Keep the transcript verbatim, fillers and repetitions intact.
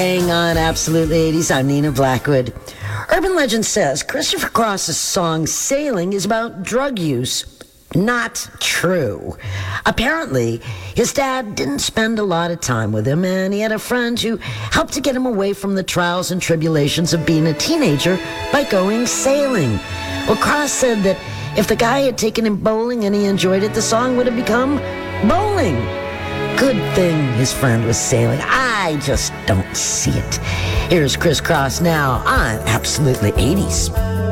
Hang on, Absolutely eighties. I'm Nina Blackwood. Urban legend says Christopher Cross's song Sailing is about drug use. Not true. Apparently, his dad didn't spend a lot of time with him, and he had a friend who helped to get him away from the trials and tribulations of being a teenager by going sailing. Well, Cross said that if the guy had taken him bowling and he enjoyed it, the song would have become Bowling. Good thing his friend was sailing. I just don't see it. Here's Chris Cross now on Absolutely eighties.